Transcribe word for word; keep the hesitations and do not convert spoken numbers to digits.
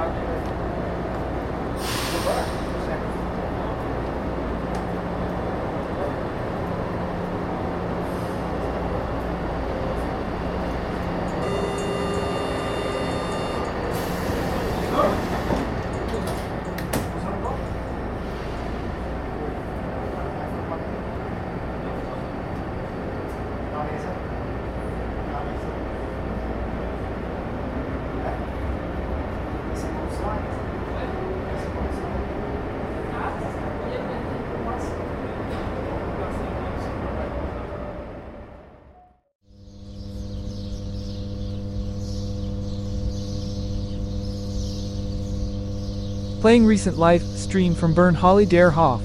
Playing recent live stream from Bern Holly der Hof.